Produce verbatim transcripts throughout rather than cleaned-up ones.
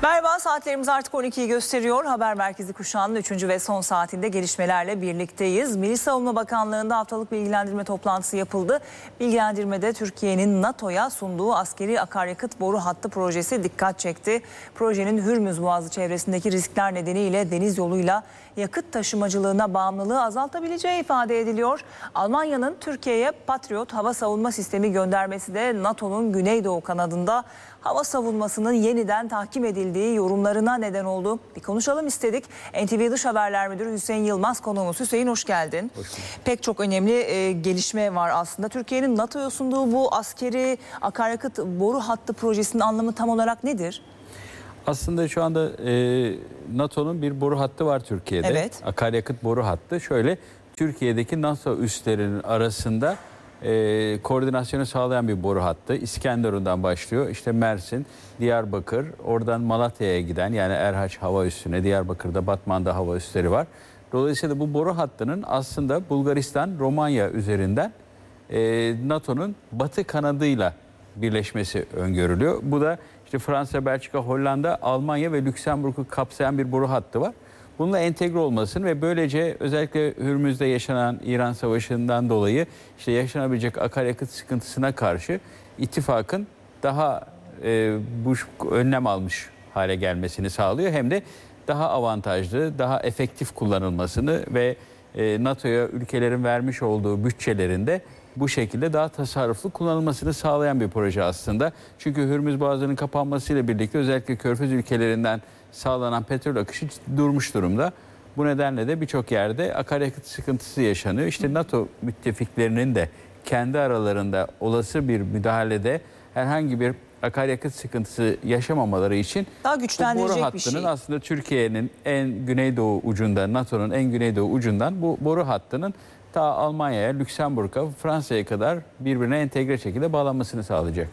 Merhaba, saatlerimiz artık on ikiyi gösteriyor. Haber Merkezi kuşağının üçüncü ve son saatinde gelişmelerle birlikteyiz. Milli Savunma Bakanlığı'nda haftalık bilgilendirme toplantısı yapıldı. Bilgilendirmede Türkiye'nin NATO'ya sunduğu askeri akaryakıt boru hattı projesi dikkat çekti. Projenin Hürmüz Boğazı çevresindeki riskler nedeniyle deniz yoluyla yakıt taşımacılığına bağımlılığı azaltabileceği ifade ediliyor. Almanya'nın Türkiye'ye Patriot hava savunma sistemi göndermesi de NATO'nun Güneydoğu kanadında hava savunmasının yeniden tahkim edildiği yorumlarına neden oldu. Bir konuşalım istedik. N T V Dış Haberler Müdürü Hüseyin Yılmaz konuğumuz. Hüseyin, hoş geldin. Hoş bulduk. Pek çok önemli e, gelişme var aslında. Türkiye'nin NATO'ya sunduğu bu askeri akaryakıt boru hattı projesinin anlamı tam olarak nedir? Aslında şu anda e, NATO'nun bir boru hattı var Türkiye'de. Evet. Akaryakıt boru hattı. Şöyle, Türkiye'deki NATO üslerinin arasında e, koordinasyonu sağlayan bir boru hattı. İskenderun'dan başlıyor. İşte Mersin, Diyarbakır, oradan Malatya'ya giden, yani Erhaç hava üssüne, Diyarbakır'da, Batman'da hava üsleri var. Dolayısıyla bu boru hattının aslında Bulgaristan, Romanya üzerinden e, NATO'nun batı kanadıyla birleşmesi öngörülüyor. Bu da işte Fransa, Belçika, Hollanda, Almanya ve Lüksemburg'u kapsayan bir boru hattı var. Bununla entegre olmasını ve böylece özellikle Hürmüz'de yaşanan İran Savaşı'ndan dolayı işte yaşanabilecek akaryakıt sıkıntısına karşı ittifakın daha e, bu önlem almış hale gelmesini sağlıyor. Hem de daha avantajlı, daha efektif kullanılmasını ve e, NATO'ya ülkelerin vermiş olduğu bütçelerinde bu şekilde daha tasarruflu kullanılmasını sağlayan bir proje aslında. Çünkü Hürmüz Boğazı'nın kapanmasıyla birlikte özellikle Körfez ülkelerinden sağlanan petrol akışı durmuş durumda. Bu nedenle de birçok yerde akaryakıt sıkıntısı yaşanıyor. İşte NATO müttefiklerinin de kendi aralarında olası bir müdahalede herhangi bir akaryakıt sıkıntısı yaşamamaları için daha güçlendirecek bu boru bir şey. hattının aslında Türkiye'nin en güneydoğu ucunda, NATO'nun en güneydoğu ucundan bu boru hattının ta Almanya'ya, Lüksemburg'a, Fransa'ya kadar birbirine entegre şekilde bağlanmasını sağlayacak.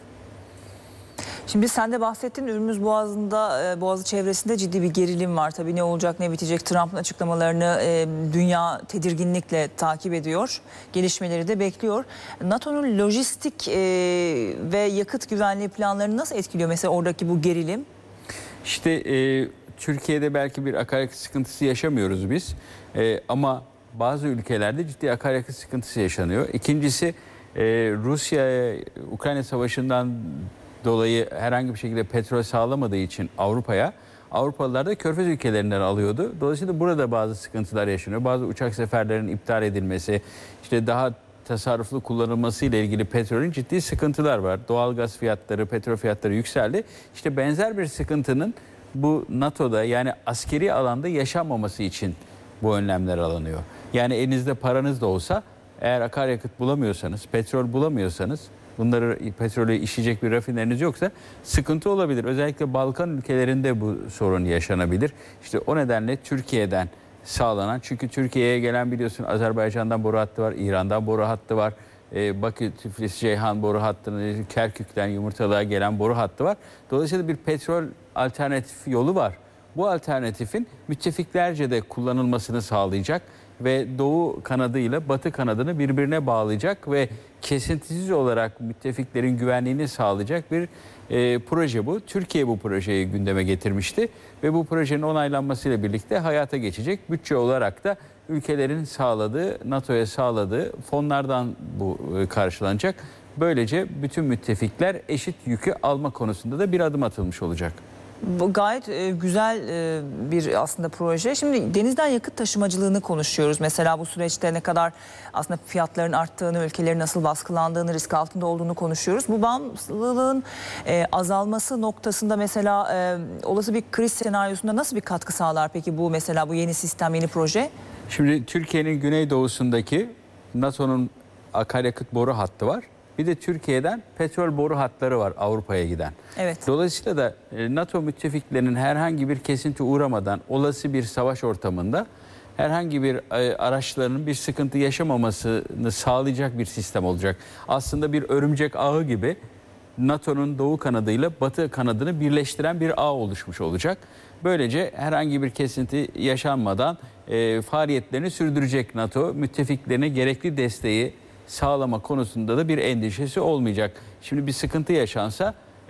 Şimdi sen de bahsettin, Hürmüz Boğazı'nda, Boğazı çevresinde ciddi bir gerilim var. Tabii ne olacak, ne bitecek, Trump'ın açıklamalarını e, dünya tedirginlikle takip ediyor. Gelişmeleri de bekliyor. NATO'nun lojistik e, ve yakıt güvenliği planlarını nasıl etkiliyor mesela oradaki bu gerilim? İşte e, Türkiye'de belki bir akaryakıt sıkıntısı yaşamıyoruz biz. E, ama bazı ülkelerde ciddi akaryakıt sıkıntısı yaşanıyor. İkincisi, e, Rusya Ukrayna Savaşı'ndan dolayı herhangi bir şekilde petrol sağlamadığı için Avrupa'ya, Avrupalılar da Körfez ülkelerinden alıyordu. Dolayısıyla burada bazı sıkıntılar yaşanıyor. Bazı uçak seferlerinin iptal edilmesi, işte daha tasarruflu kullanılması ile ilgili petrolün ciddi sıkıntılar var. Doğalgaz fiyatları, petrol fiyatları yükseldi. İşte benzer bir sıkıntının bu NATO'da, yani askeri alanda yaşanmaması için bu önlemler alınıyor. Yani elinizde paranız da olsa, eğer akaryakıt bulamıyorsanız, petrol bulamıyorsanız, bunları, petrolü işleyecek bir rafineriniz yoksa sıkıntı olabilir. Özellikle Balkan ülkelerinde bu sorun yaşanabilir. İşte o nedenle Türkiye'den sağlanan, çünkü Türkiye'ye gelen biliyorsun Azerbaycan'dan boru hattı var, İran'dan boru hattı var. Ee, Bakü, Tiflis, Ceyhan boru hattının, Kerkük'ten Yumurtalık'a gelen boru hattı var. Dolayısıyla bir petrol alternatif yolu var. Bu alternatifin müttefiklerce de kullanılmasını sağlayacak ve Doğu kanadı ile Batı kanadını birbirine bağlayacak ve kesintisiz olarak müttefiklerin güvenliğini sağlayacak bir e, proje bu. Türkiye bu projeyi gündeme getirmişti ve bu projenin onaylanmasıyla birlikte hayata geçecek. Bütçe olarak da ülkelerin sağladığı, NATO'ya sağladığı fonlardan bu e, karşılanacak. Böylece bütün müttefikler eşit yükü alma konusunda da bir adım atılmış olacak. Bu gayet e, güzel e, bir aslında proje. Şimdi denizden yakıt taşımacılığını konuşuyoruz. Mesela bu süreçte ne kadar aslında fiyatların arttığını, ülkelerin nasıl baskılandığını, risk altında olduğunu konuşuyoruz. Bu bağımlılığın e, azalması noktasında mesela e, olası bir kriz senaryosunda nasıl bir katkı sağlar peki bu mesela bu yeni sistem, yeni proje? Şimdi Türkiye'nin güneydoğusundaki NATO'nun akaryakıt boru hattı var. Bir de Türkiye'den petrol boru hatları var Avrupa'ya giden. Evet. Dolayısıyla da NATO müttefiklerinin herhangi bir kesinti uğramadan olası bir savaş ortamında herhangi bir araçlarının bir sıkıntı yaşamamasını sağlayacak bir sistem olacak. Aslında bir örümcek ağı gibi NATO'nun doğu kanadıyla batı kanadını birleştiren bir ağ oluşmuş olacak. Böylece herhangi bir kesinti yaşanmadan e, faaliyetlerini sürdürecek NATO, müttefiklerine gerekli desteği sağlama konusunda da bir endişesi olmayacak. Şimdi bir sıkıntı yaşansa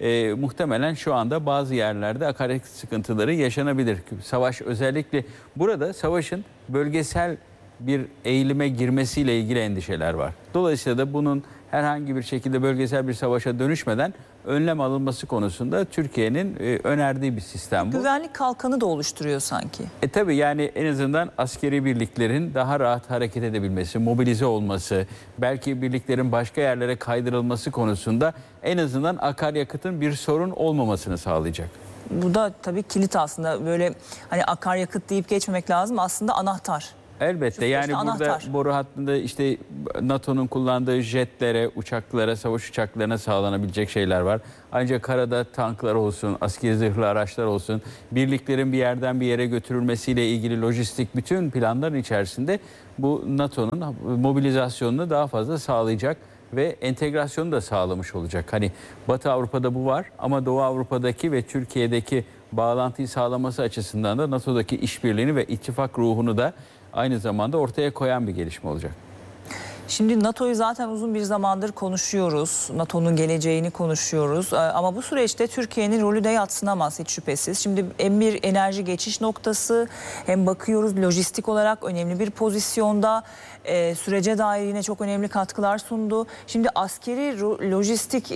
e, muhtemelen şu anda bazı yerlerde akaryakıt sıkıntıları yaşanabilir. Savaş özellikle burada savaşın bölgesel bir eğilime girmesiyle ilgili endişeler var. Dolayısıyla da bunun herhangi bir şekilde bölgesel bir savaşa dönüşmeden önlem alınması konusunda Türkiye'nin e, önerdiği bir sistem bu. Güvenlik kalkanı da oluşturuyor sanki. E tabii yani en azından askeri birliklerin daha rahat hareket edebilmesi, mobilize olması, belki birliklerin başka yerlere kaydırılması konusunda en azından akaryakıtın bir sorun olmamasını sağlayacak. Bu da tabii kilit aslında, böyle hani akaryakıt deyip geçmemek lazım, aslında anahtar. Elbette yani burada anahtar. boru hattında işte NATO'nun kullandığı jetlere, uçaklara, savaş uçaklarına sağlanabilecek şeyler var. Ancak karada tanklar olsun, askeri zırhlı araçlar olsun, birliklerin bir yerden bir yere götürülmesiyle ilgili lojistik bütün planların içerisinde bu NATO'nun mobilizasyonunu daha fazla sağlayacak ve entegrasyonu da sağlamış olacak. Hani Batı Avrupa'da bu var ama Doğu Avrupa'daki ve Türkiye'deki bağlantıyı sağlaması açısından da NATO'daki işbirliğini ve ittifak ruhunu da aynı zamanda ortaya koyan bir gelişme olacak. Şimdi NATO'yu zaten uzun bir zamandır konuşuyoruz. NATO'nun geleceğini konuşuyoruz. Ama bu süreçte Türkiye'nin rolü de yadsınamaz hiç şüphesiz. Şimdi hem bir enerji geçiş noktası, hem bakıyoruz lojistik olarak önemli bir pozisyonda. E, sürece dair yine çok önemli katkılar sundu. Şimdi askeri lojistik e,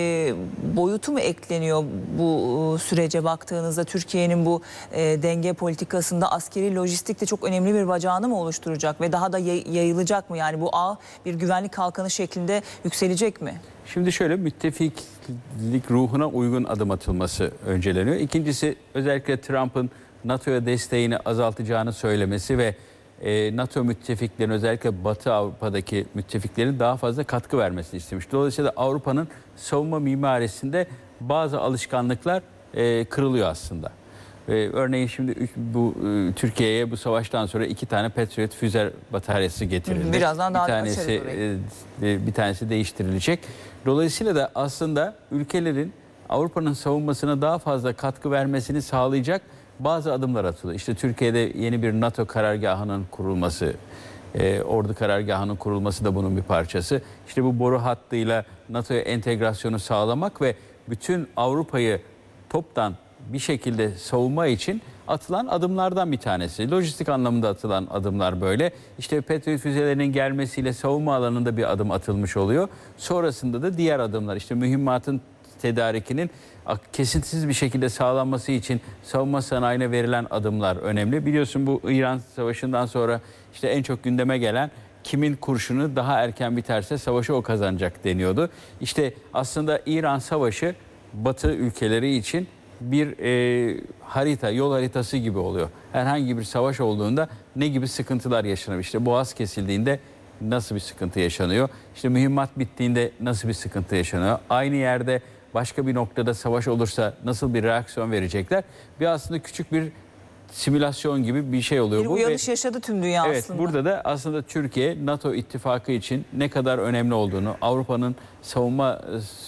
boyutu mu ekleniyor bu sürece baktığınızda? Türkiye'nin bu e, denge politikasında askeri lojistik de çok önemli bir bacağını mı oluşturacak ve daha da yayılacak mı? Yani bu ağ bir güvenlik kalkanı şeklinde yükselecek mi? Şimdi şöyle, müttefiklik ruhuna uygun adım atılması önceleniyor. İkincisi, özellikle Trump'ın NATO'ya desteğini azaltacağını söylemesi ve e, NATO müttefiklerin, özellikle Batı Avrupa'daki müttefiklerin daha fazla katkı vermesini istemiş. Dolayısıyla Avrupa'nın savunma mimarisinde bazı alışkanlıklar e, kırılıyor aslında. Ee, örneğin şimdi bu e, Türkiye'ye bu savaştan sonra iki tane Patriot füze bataryası getirildi. Birazdan daha bir tanesi e, bir tanesi değiştirilecek. Dolayısıyla da aslında ülkelerin Avrupa'nın savunmasına daha fazla katkı vermesini sağlayacak bazı adımlar atılıyor. İşte Türkiye'de yeni bir NATO karargahının kurulması, e, ordu karargahının kurulması da bunun bir parçası. İşte bu boru hattıyla NATO'ya entegrasyonu sağlamak ve bütün Avrupa'yı toptan bir şekilde savunma için atılan adımlardan bir tanesi. Lojistik anlamında atılan adımlar böyle. İşte Patriot füzelerinin gelmesiyle savunma alanında bir adım atılmış oluyor. Sonrasında da diğer adımlar, işte mühimmatın tedarikinin kesintisiz bir şekilde sağlanması için savunma sanayine verilen adımlar önemli. Biliyorsun bu İran Savaşı'ndan sonra işte en çok gündeme gelen, kimin kurşunu daha erken biterse savaşı o kazanacak deniyordu. İşte aslında İran Savaşı Batı ülkeleri için bir e, harita, yol haritası gibi oluyor. Herhangi bir savaş olduğunda ne gibi sıkıntılar yaşanıyor? İşte boğaz kesildiğinde nasıl bir sıkıntı yaşanıyor? İşte mühimmat bittiğinde nasıl bir sıkıntı yaşanıyor? Aynı yerde başka bir noktada savaş olursa nasıl bir reaksiyon verecekler? Bir aslında küçük bir simülasyon gibi bir şey oluyor bir bu. Bir uyanış ve, yaşadı tüm dünya evet, aslında. Burada da aslında Türkiye, NATO ittifakı için ne kadar önemli olduğunu, Avrupa'nın savunma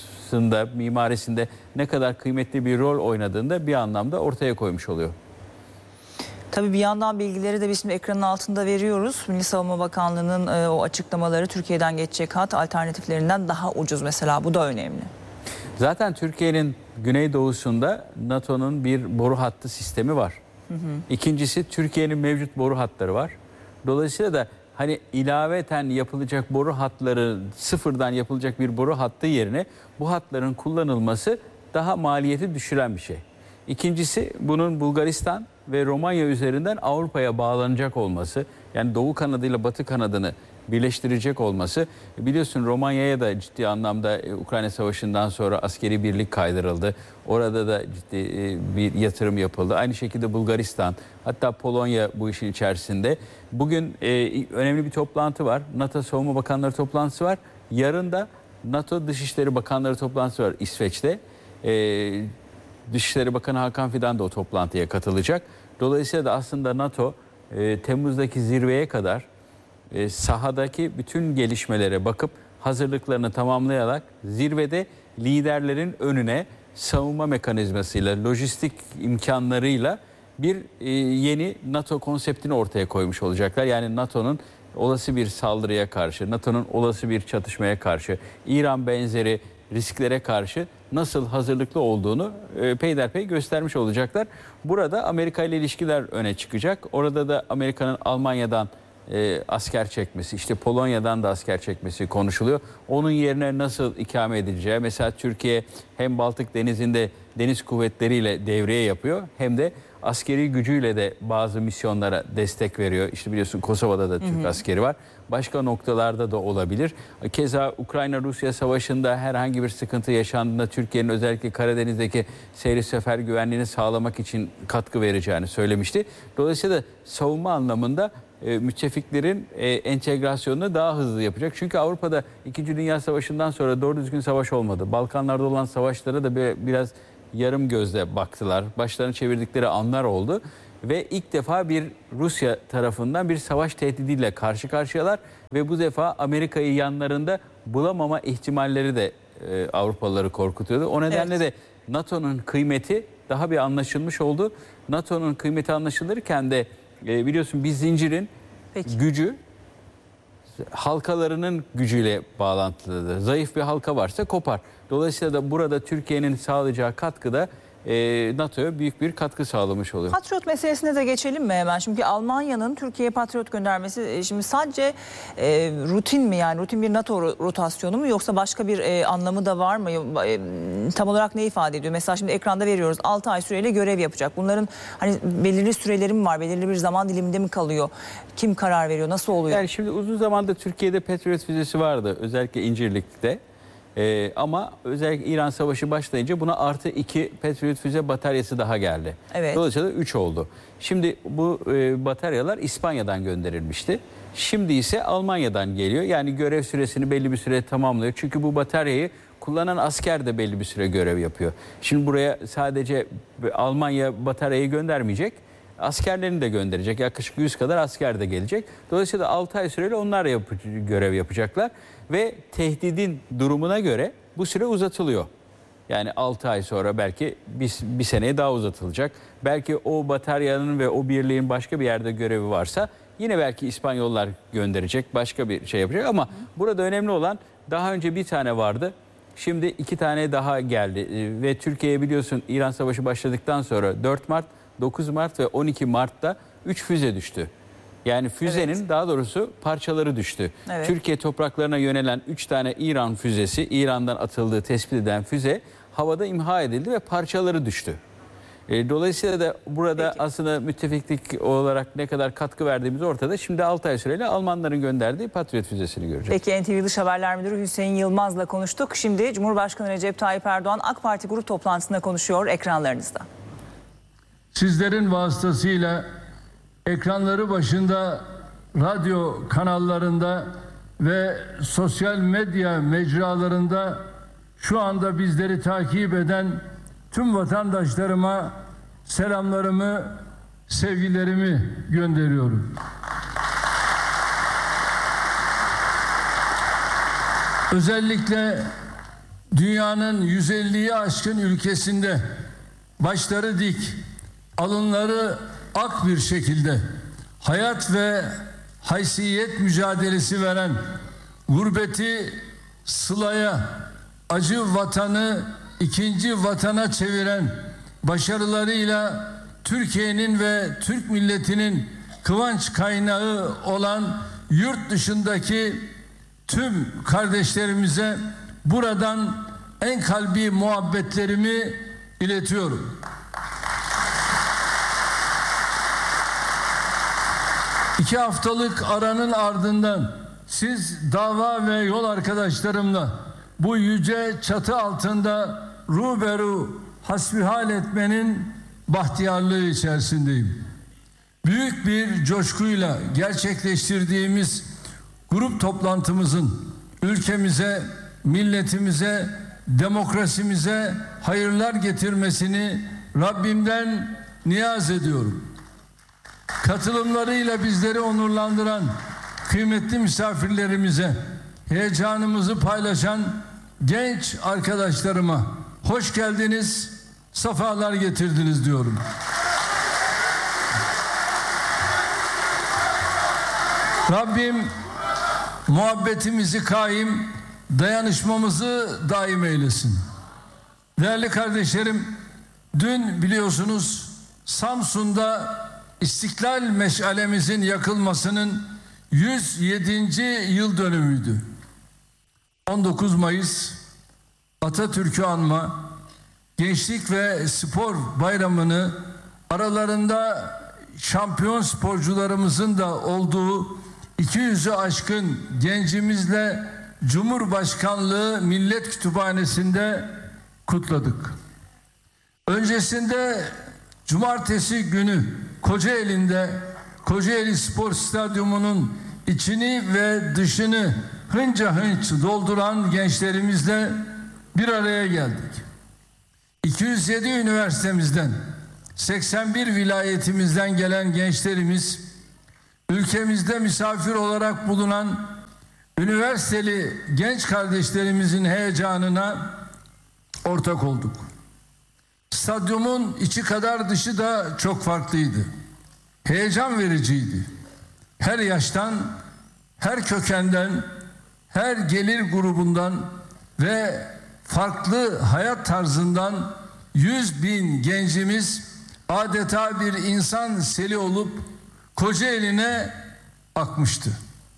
mimarisinde ne kadar kıymetli bir rol oynadığını bir anlamda ortaya koymuş oluyor. Tabii bir yandan bilgileri de biz şimdi ekranın altında veriyoruz. Milli Savunma Bakanlığı'nın e, o açıklamaları, Türkiye'den geçecek hat alternatiflerinden daha ucuz mesela, bu da önemli. Zaten Türkiye'nin güneydoğusunda NATO'nun bir boru hattı sistemi var. Hı hı. İkincisi, Türkiye'nin mevcut boru hatları var. Dolayısıyla da hani ilaveten yapılacak boru hatları, sıfırdan yapılacak bir boru hattı yerine bu hatların kullanılması daha maliyeti düşüren bir şey. İkincisi, bunun Bulgaristan ve Romanya üzerinden Avrupa'ya bağlanacak olması, yani Doğu kanadıyla Batı kanadını birleştirecek olması. Biliyorsun Romanya'ya da ciddi anlamda Ukrayna Savaşı'ndan sonra askeri birlik kaydırıldı. Orada da ciddi bir yatırım yapıldı. Aynı şekilde Bulgaristan, hatta Polonya bu işin içerisinde. Bugün e, önemli bir toplantı var. NATO Savunma Bakanları toplantısı var. Yarın da NATO Dışişleri Bakanları toplantısı var İsveç'te. E, Dışişleri Bakanı Hakan Fidan da o toplantıya katılacak. Dolayısıyla da aslında NATO e, Temmuz'daki zirveye kadar e, sahadaki bütün gelişmelere bakıp hazırlıklarını tamamlayarak zirvede liderlerin önüne savunma mekanizmasıyla, lojistik imkanlarıyla bir e, yeni NATO konseptini ortaya koymuş olacaklar. Yani NATO'nun olası bir saldırıya karşı, NATO'nun olası bir çatışmaya karşı, İran benzeri risklere karşı nasıl hazırlıklı olduğunu e, peyderpey göstermiş olacaklar. Burada Amerika ile ilişkiler öne çıkacak. Orada da Amerika'nın Almanya'dan e, asker çekmesi, işte Polonya'dan da asker çekmesi konuşuluyor. Onun yerine nasıl ikame edileceği, mesela Türkiye hem Baltık Denizi'nde deniz kuvvetleriyle devriye yapıyor, hem de askeri gücüyle de bazı misyonlara destek veriyor. İşte biliyorsun Kosova'da da Türk hı hı. askeri var. Başka noktalarda da olabilir. Keza Ukrayna-Rusya savaşında herhangi bir sıkıntı yaşandığında Türkiye'nin özellikle Karadeniz'deki seyri sefer güvenliğini sağlamak için katkı vereceğini söylemişti. Dolayısıyla savunma anlamında e, müttefiklerin e, entegrasyonunu daha hızlı yapacak. Çünkü Avrupa'da İkinci Dünya Savaşı'ndan sonra doğru düzgün savaş olmadı. Balkanlarda olan savaşlara da biraz yarım gözle baktılar. Başlarını çevirdikleri anlar oldu. Ve ilk defa bir Rusya tarafından bir savaş tehdidiyle karşı karşıyalar. Ve bu defa Amerika'yı yanlarında bulamama ihtimalleri de e, Avrupalıları korkutuyordu. O nedenle evet. de NATO'nun kıymeti daha bir anlaşılmış oldu. NATO'nun kıymeti anlaşılırken de e, biliyorsun bir zincirin Peki. gücü halkalarının gücüyle bağlantılıdır. Zayıf bir halka varsa kopar. Dolayısıyla da burada Türkiye'nin sağlayacağı katkıda e, NATO'ya büyük bir katkı sağlamış oluyor. Patriot meselesine de geçelim mi hemen? Çünkü Almanya'nın Türkiye'ye Patriot göndermesi şimdi sadece e, rutin mi, yani rutin bir NATO rotasyonu mu, yoksa başka bir e, anlamı da var mı? E, tam olarak ne ifade ediyor? Mesela şimdi ekranda veriyoruz, altı ay süreyle görev yapacak. Bunların hani belirli süreleri mi var? Belirli bir zaman diliminde mi kalıyor? Kim karar veriyor? Nasıl oluyor? Yani şimdi uzun zamandır Türkiye'de Patriot füzesi vardı. Özellikle İncirlik'te. Ee, ama özellikle İran Savaşı başlayınca buna artı iki Patriot füze bataryası daha geldi. Evet. Dolayısıyla üç oldu. Şimdi bu e, bataryalar İspanya'dan gönderilmişti. Şimdi ise Almanya'dan geliyor. Yani görev süresini belli bir süre tamamlıyor. Çünkü bu bataryayı kullanan asker de belli bir süre görev yapıyor. Şimdi buraya sadece Almanya bataryayı göndermeyecek. Askerlerini de gönderecek. Yaklaşık yüz kadar asker de gelecek. Dolayısıyla altı ay süreyle onlar yapı, görev yapacaklar. Ve tehdidin durumuna göre bu süre uzatılıyor. Yani altı ay sonra belki bir, bir seneye daha uzatılacak. Belki o bataryanın ve o birliğin başka bir yerde görevi varsa yine belki İspanyollar gönderecek, başka bir şey yapacak. Ama burada önemli olan, daha önce bir tane vardı. Şimdi iki tane daha geldi. Ve Türkiye'ye biliyorsun İran Savaşı başladıktan sonra dört Mart, dokuz Mart ve on iki Mart'ta üç füze düştü. Yani füzenin evet. daha doğrusu parçaları düştü. Evet. Türkiye topraklarına yönelen üç tane İran füzesi, İran'dan atıldığı tespit edilen füze havada imha edildi ve parçaları düştü. E, dolayısıyla da burada Peki. aslında müttefiklik olarak ne kadar katkı verdiğimiz ortada. Şimdi altı ay süreyle Almanların gönderdiği Patriot füzesini göreceğiz. Peki, N T V Dış Haberler Müdürü Hüseyin Yılmaz'la konuştuk. Şimdi Cumhurbaşkanı Recep Tayyip Erdoğan AK Parti grup toplantısında konuşuyor, ekranlarınızda. Sizlerin vasıtasıyla ekranları başında, radyo kanallarında ve sosyal medya mecralarında şu anda bizleri takip eden tüm vatandaşlarıma selamlarımı, sevgilerimi gönderiyorum. Özellikle dünyanın yüz elliyi aşkın ülkesinde başları dik, alınları ak bir şekilde hayat ve haysiyet mücadelesi veren, gurbeti sılaya, acı vatanı ikinci vatana çeviren başarılarıyla Türkiye'nin ve Türk milletinin kıvanç kaynağı olan yurt dışındaki tüm kardeşlerimize buradan en kalbi muhabbetlerimi iletiyorum. İki haftalık aranın ardından siz dava ve yol arkadaşlarımla bu yüce çatı altında ruberu hasbihal etmenin bahtiyarlığı içerisindeyim. Büyük bir coşkuyla gerçekleştirdiğimiz grup toplantımızın ülkemize, milletimize, demokrasimize hayırlar getirmesini Rabbimden niyaz ediyorum. Katılımlarıyla bizleri onurlandıran kıymetli misafirlerimize, heyecanımızı paylaşan genç arkadaşlarıma hoş geldiniz, sefalar getirdiniz diyorum. Rabbim muhabbetimizi kaim, dayanışmamızı daim eylesin. Değerli kardeşlerim, dün biliyorsunuz Samsun'da İstiklal meşalemizin yakılmasının yüz yedinci yıl dönümüydü. on dokuz Mayıs Atatürk'ü anma, Gençlik ve Spor Bayramı'nı aralarında şampiyon sporcularımızın da olduğu iki yüzü aşkın gencimizle Cumhurbaşkanlığı Millet Kütüphanesi'nde kutladık. Öncesinde cumartesi günü Kocaeli'nde Kocaeli Spor Stadyumu'nun içini ve dışını hınca hınç dolduran gençlerimizle bir araya geldik. iki yüz yedi üniversitemizden, seksen bir vilayetimizden gelen gençlerimiz, ülkemizde misafir olarak bulunan üniversiteli genç kardeşlerimizin heyecanına ortak olduk. Stadyumun içi kadar dışı da çok farklıydı. Heyecan vericiydi. Her yaştan, her kökenden, her gelir grubundan ve farklı hayat tarzından yüz bin gencimiz adeta bir insan seli olup Kocaeli'ne akmıştı.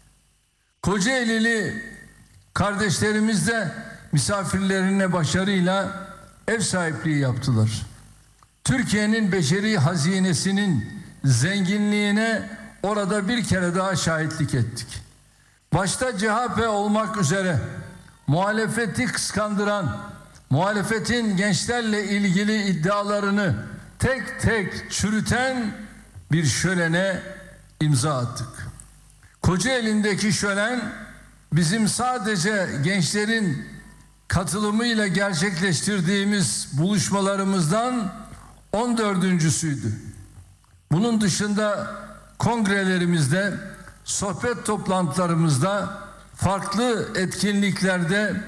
Kocaelili kardeşlerimiz de misafirlerine başarıyla ev sahipliği yaptılar. Türkiye'nin beşeri hazinesinin zenginliğine orada bir kere daha şahitlik ettik. Başta C H P olmak üzere muhalefeti kıskandıran, muhalefetin gençlerle ilgili iddialarını tek tek çürüten bir şölene imza attık. Kocaeli'ndeki şölen bizim sadece gençlerin katılımıyla gerçekleştirdiğimiz buluşmalarımızdan on dördüncüsüydü. Bunun dışında kongrelerimizde, sohbet toplantılarımızda, farklı etkinliklerde,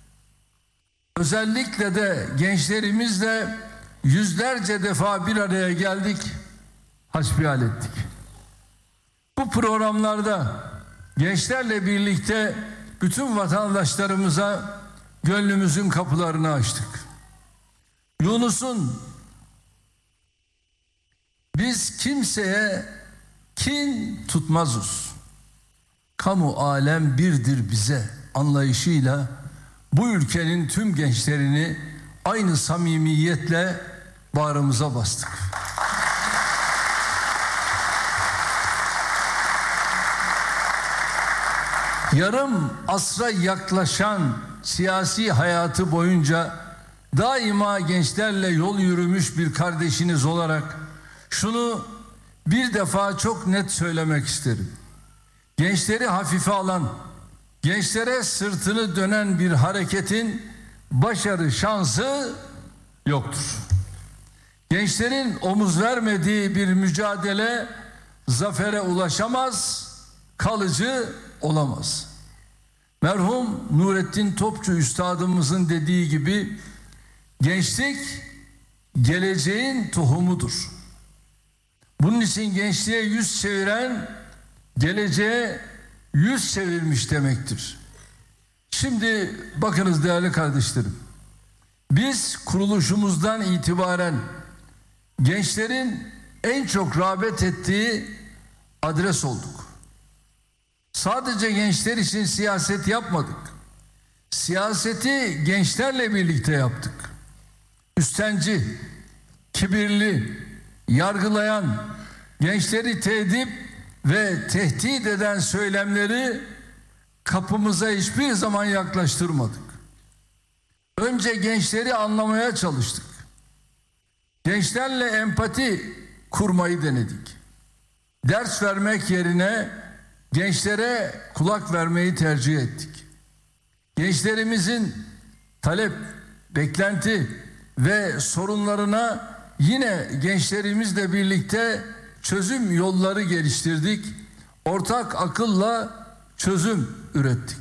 özellikle de gençlerimizle yüzlerce defa bir araya geldik, hasbihal ettik. Bu programlarda gençlerle birlikte bütün vatandaşlarımıza gönlümüzün kapılarını açtık. Yunus'un biz kimseye kin tutmazız, kamu alem birdir bize anlayışıyla bu ülkenin tüm gençlerini aynı samimiyetle bağrımıza bastık. Yarım asra yaklaşan siyasi hayatı boyunca daima gençlerle yol yürümüş bir kardeşiniz olarak şunu bir defa çok net söylemek isterim. Gençleri hafife alan, gençlere sırtını dönen bir hareketin başarı şansı yoktur. Gençlerin omuz vermediği bir mücadele zafere ulaşamaz, kalıcı olamaz. Merhum Nurettin Topçu Üstadımızın dediği gibi gençlik geleceğin tohumudur. Bunun için gençliğe yüz çeviren geleceğe yüz çevirmiş demektir. Şimdi bakınız değerli kardeşlerim, biz kuruluşumuzdan itibaren gençlerin en çok rağbet ettiği adres olduk. Sadece gençler için siyaset yapmadık. Siyaseti gençlerle birlikte yaptık. Üstenci, kibirli, yargılayan, gençleri tehdit ve tehdit eden söylemleri kapımıza hiçbir zaman yaklaştırmadık. Önce gençleri anlamaya çalıştık. Gençlerle empati kurmayı denedik. Ders vermek yerine gençlere kulak vermeyi tercih ettik. Gençlerimizin talep, beklenti ve sorunlarına yine gençlerimizle birlikte çözüm yolları geliştirdik. Ortak akılla çözüm ürettik.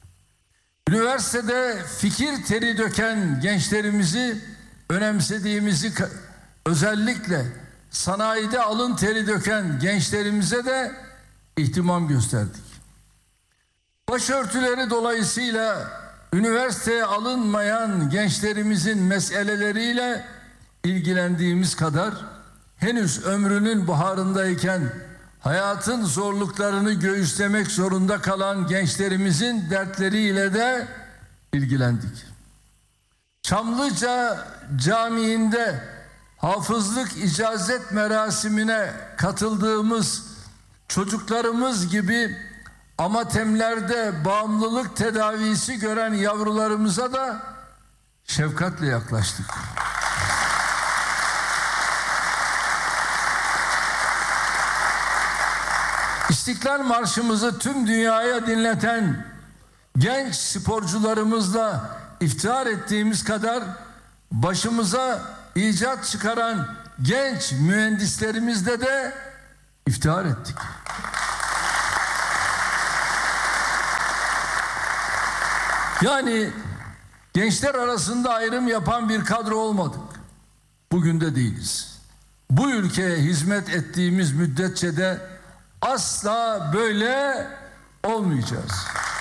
Üniversitede fikir teri döken gençlerimizi önemsediğimizi, özellikle sanayide alın teri döken gençlerimize de ihtimam gösterdik. Başörtüleri dolayısıyla üniversiteye alınmayan gençlerimizin meseleleriyle ilgilendiğimiz kadar henüz ömrünün baharındayken hayatın zorluklarını göğüslemek zorunda kalan gençlerimizin dertleriyle de ilgilendik. Çamlıca Camii'nde hafızlık icazet merasimine katıldığımız çocuklarımız gibi amatemlerde bağımlılık tedavisi gören yavrularımıza da şefkatle yaklaştık. İstiklal Marşımızı tüm dünyaya dinleten genç sporcularımızla iftihar ettiğimiz kadar başımıza icat çıkaran genç mühendislerimizle de iftihar ettik. Yani gençler arasında ayrım yapan bir kadro olmadık. Bugün de değiliz. Bu ülkeye hizmet ettiğimiz müddetçe de asla böyle olmayacağız.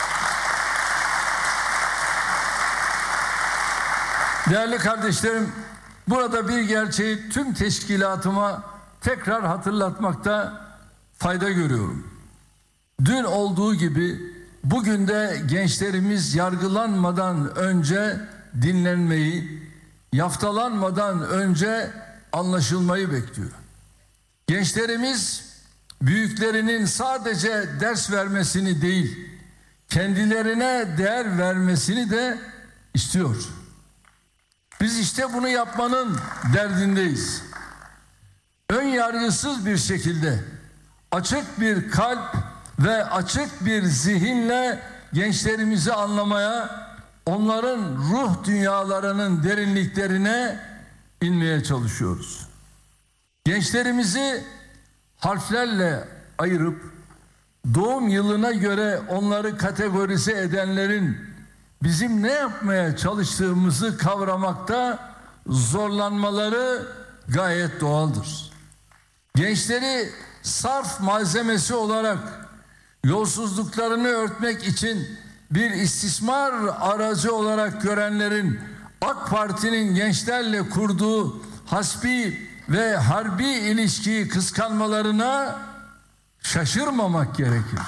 Değerli kardeşlerim, burada bir gerçeği tüm teşkilatıma tekrar hatırlatmakta fayda görüyorum. Dün olduğu gibi bugün de gençlerimiz yargılanmadan önce dinlenmeyi, yaftalanmadan önce anlaşılmayı bekliyor. Gençlerimiz büyüklerinin sadece ders vermesini değil, kendilerine değer vermesini de istiyor. Biz işte bunu yapmanın derdindeyiz. Ön yargısız bir şekilde, açık bir kalp ve açık bir zihinle gençlerimizi anlamaya, onların ruh dünyalarının derinliklerine inmeye çalışıyoruz. Gençlerimizi harflerle ayırıp doğum yılına göre onları kategorize edenlerin bizim ne yapmaya çalıştığımızı kavramakta zorlanmaları gayet doğaldır. Gençleri sarf malzemesi olarak yolsuzluklarını örtmek için bir istismar aracı olarak görenlerin AK Parti'nin gençlerle kurduğu hasbi ve harbi ilişkiyi kıskanmalarına şaşırmamak gerekir.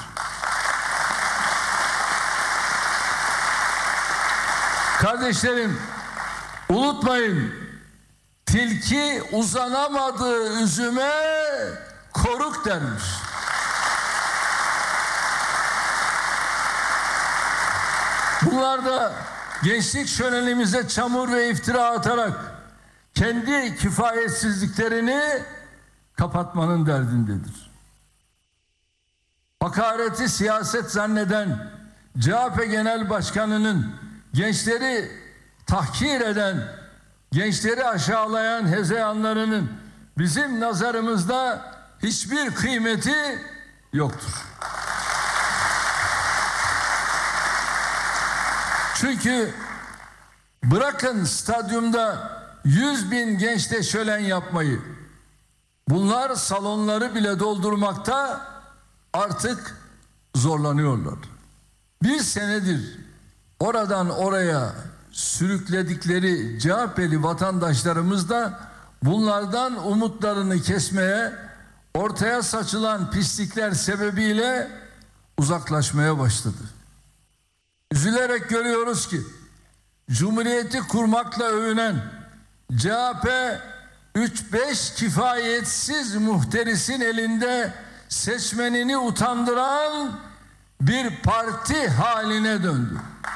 Kardeşlerim, unutmayın, tilki uzanamadığı üzüme koruk dermiş. Bunlar da gençlik şölenimize çamur ve iftira atarak kendi kifayetsizliklerini kapatmanın derdindedir. Hakareti siyaset zanneden C H P Genel Başkanı'nın gençleri tahkir eden, gençleri aşağılayan hezeyanlarının bizim nazarımızda hiçbir kıymeti yoktur. Çünkü bırakın stadyumda yüz bin gençle şölen yapmayı, bunlar salonları bile doldurmakta artık zorlanıyorlar. Bir senedir oradan oraya sürükledikleri C H P'li vatandaşlarımız da bunlardan umutlarını kesmeye, ortaya saçılan pislikler sebebiyle uzaklaşmaya başladı. Üzülerek görüyoruz ki Cumhuriyeti kurmakla övünen C H P üç beş kifayetsiz muhterisin elinde seçmenini utandıran bir parti haline döndü.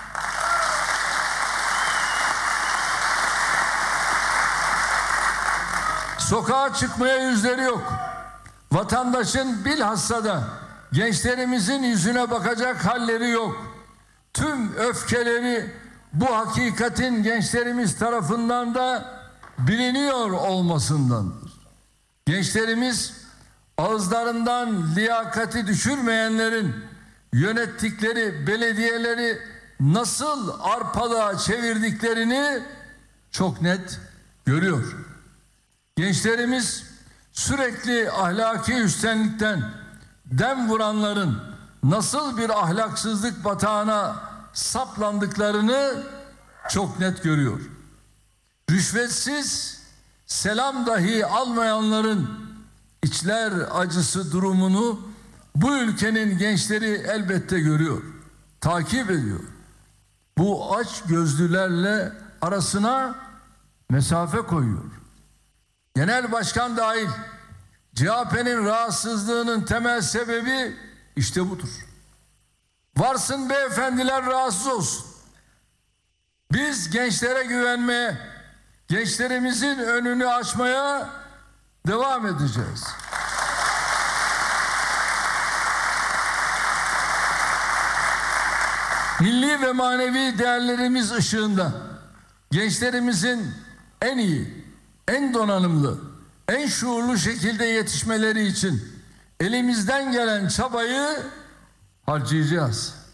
Sokağa çıkmaya yüzleri yok. Vatandaşın bilhassa da gençlerimizin yüzüne bakacak halleri yok. Tüm öfkeleri bu hakikatin gençlerimiz tarafından da biliniyor olmasındandır. Gençlerimiz ağızlarından liyakati düşürmeyenlerin yönettikleri belediyeleri nasıl arpalığa çevirdiklerini çok net görüyor. Gençlerimiz sürekli ahlaki üsttenlikten dem vuranların nasıl bir ahlaksızlık batağına saplandıklarını çok net görüyor. Rüşvetsiz selam dahi almayanların içler acısı durumunu bu ülkenin gençleri elbette görüyor, takip ediyor. Bu aç gözlülerle arasına mesafe koyuyor. Genel başkan dahil C H P'nin rahatsızlığının temel sebebi işte budur. Varsın beyefendiler rahatsız olsun. Biz gençlere güvenmeye, gençlerimizin önünü açmaya devam edeceğiz. Milli ve manevi değerlerimiz ışığında gençlerimizin en iyi, en donanımlı, en şuurlu şekilde yetişmeleri için elimizden gelen çabayı harcayacağız.